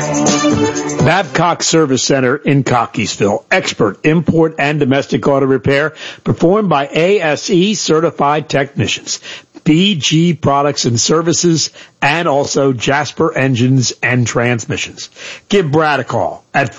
Babcock Service Center in Cockeysville. Expert import and domestic auto repair performed by ASE certified technicians. BG Products and Services, and also Jasper Engines and Transmissions. Give Brad a call at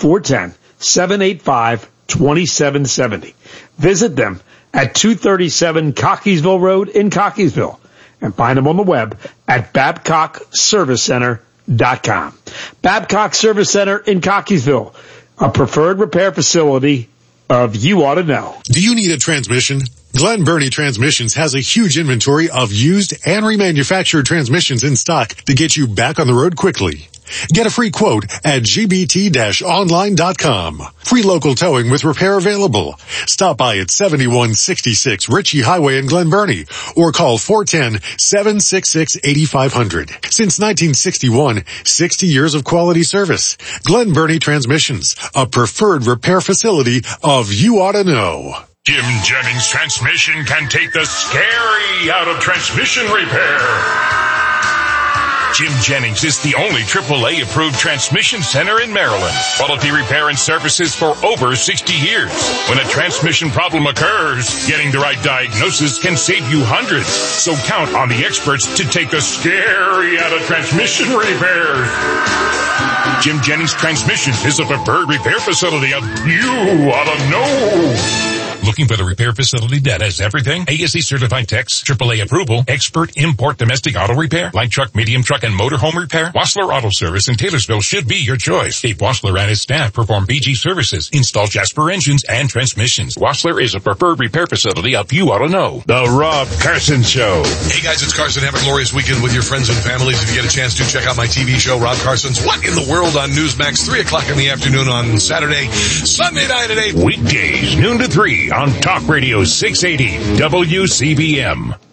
410-785-2770. Visit them at 237 Cockeysville Road in Cockeysville, and find them on the web at BabcockServiceCenter.com. Babcock Service Center in Cockeysville, a preferred repair facility of You Ought to Know. Do you need a transmission? Glen Burnie Transmissions has a huge inventory of used and remanufactured transmissions in stock to get you back on the road quickly. Get a free quote at gbt-online.com. Free local towing with repair available. Stop by at 7166 Ritchie Highway in Glen Burnie or call 410-766-8500. Since 1961, 60 years of quality service. Glen Burnie Transmissions, a preferred repair facility of You Ought to Know. Jim Jennings Transmission can take the scary out of transmission repair. Jim Jennings is the only AAA approved transmission center in Maryland. Quality repair and services for over 60 years. When a transmission problem occurs, getting the right diagnosis can save you hundreds. So count on the experts to take the scary out of transmission repairs. Jim Jennings Transmission is a preferred repair facility of You Ought to Know. Looking for the repair facility that has everything? ASE certified techs, AAA approval, expert import domestic auto repair, light truck, medium truck, and motorhome repair. Wassler Auto Service in Taylorsville should be your choice. Dave Wassler and his staff perform BG services, install Jasper engines and transmissions. Wassler is a preferred repair facility of You Ought to Know. The Rob Carson Show. Hey guys, it's Carson. Have a glorious weekend with your friends and families. If you get a chance to, check out my TV show, Rob Carson's What in the World on Newsmax, 3 o'clock in the afternoon on Saturday, Sunday night at 8. Weekdays, noon to 3 on Talk Radio 680 WCBM.